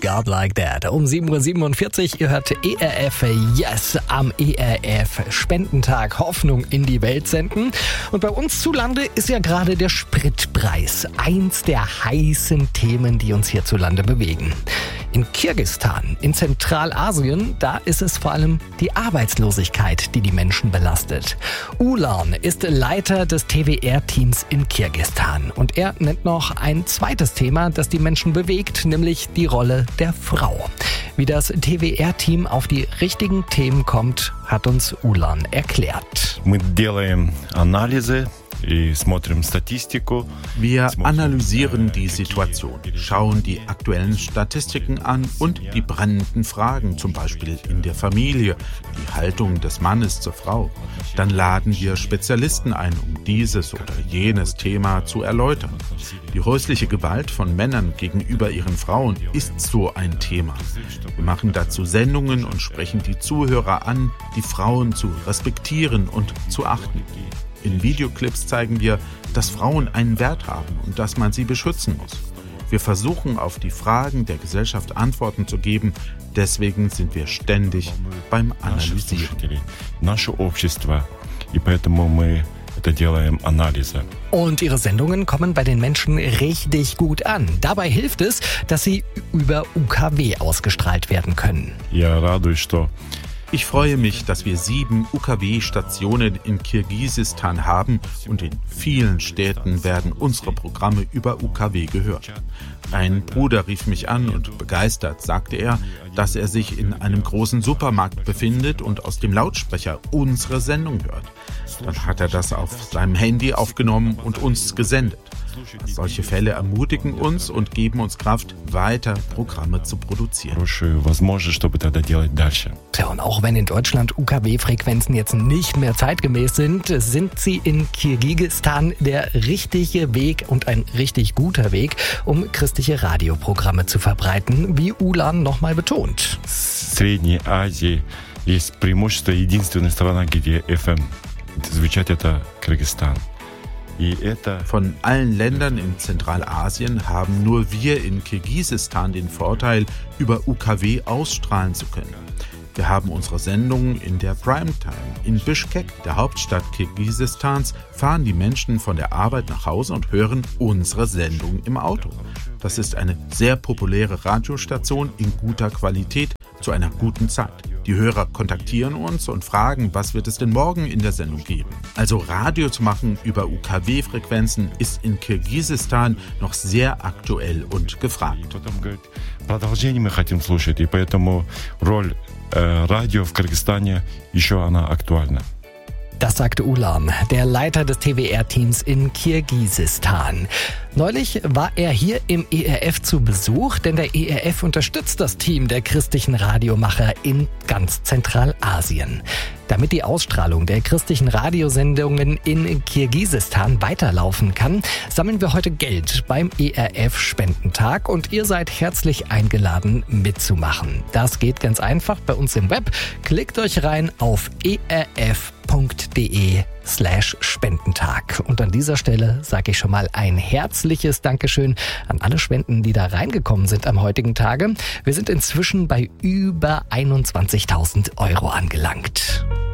God Like That. Um 7.47 Uhr, ihr hört ERF Yes am ERF Spendentag Hoffnung in die Welt senden. Und bei uns zu Lande ist ja gerade der Spritpreis. Eins der heißen Themen, die uns hierzulande bewegen. In Kirgisistan, in Zentralasien, da ist es vor allem die Arbeitslosigkeit, die die Menschen belastet. Ulan ist Leiter des TWR-Teams in Kirgisistan. Und er nennt noch ein zweites Thema, das die Menschen bewegt, nämlich die Rolle der Frau. Wie das TWR-Team auf die richtigen Themen kommt, hat uns Ulan erklärt. Wir analysieren die Situation, schauen die aktuellen Statistiken an und die brennenden Fragen, zum Beispiel in der Familie, die Haltung des Mannes zur Frau. Dann laden wir Spezialisten ein, um dieses oder jenes Thema zu erläutern. Die häusliche Gewalt von Männern gegenüber ihren Frauen ist so ein Thema. Wir machen dazu Sendungen und sprechen die Zuhörer an, die Frauen zu respektieren und zu achten. In Videoclips zeigen wir, dass Frauen einen Wert haben und dass man sie beschützen muss. Wir versuchen, auf die Fragen der Gesellschaft Antworten zu geben. Deswegen sind wir ständig beim Analysieren. Und ihre Sendungen kommen bei den Menschen richtig gut an. Dabei hilft es, dass sie über UKW ausgestrahlt werden können. Ich freue mich, dass wir 7 UKW-Stationen in Kirgisistan haben und in vielen Städten werden unsere Programme über UKW gehört. Ein Bruder rief mich an und begeistert sagte er, dass er sich in einem großen Supermarkt befindet und aus dem Lautsprecher unsere Sendung hört. Dann hat er das auf seinem Handy aufgenommen und uns gesendet. Solche Fälle ermutigen uns und geben uns Kraft, weiter Programme zu produzieren. Tja, und auch wenn in Deutschland UKW-Frequenzen jetzt nicht mehr zeitgemäß sind, sind sie in Kirgisistan der richtige Weg und ein richtig guter Weg, um christliche Radioprogramme zu verbreiten, wie Ulan nochmal betont. Средней Азии есть преимущество, единственная страна, где FM звучит, это Кыргызстан. Von allen Ländern in Zentralasien haben nur wir in Kirgisistan den Vorteil, über UKW ausstrahlen zu können. Wir haben unsere Sendungen in der Primetime. In Bishkek, der Hauptstadt Kirgisistans, fahren die Menschen von der Arbeit nach Hause und hören unsere Sendung im Auto. Das ist eine sehr populäre Radiostation in guter Qualität zu einer guten Zeit. Die Hörer kontaktieren uns und fragen, was wird es denn morgen in der Sendung geben. Also Radio zu machen über UKW-Frequenzen ist in Kirgisistan noch sehr aktuell und gefragt. Продолжение мы хотим слушать, и поэтому роль радио в Кыргызстане еще она актуальна. Das sagte Ulan, der Leiter des TWR-Teams in Kirgisistan. Neulich war er hier im ERF zu Besuch, denn der ERF unterstützt das Team der christlichen Radiomacher in ganz Zentralasien. Damit die Ausstrahlung der christlichen Radiosendungen in Kirgisistan weiterlaufen kann, sammeln wir heute Geld beim ERF Spendentag und ihr seid herzlich eingeladen mitzumachen. Das geht ganz einfach bei uns im Web. Klickt euch rein auf erf.de/Spendentag. Und an dieser Stelle sage ich schon mal ein herzliches Dankeschön an alle Spenden, die da reingekommen sind am heutigen Tage. Wir sind inzwischen bei über 21.000 € angelangt.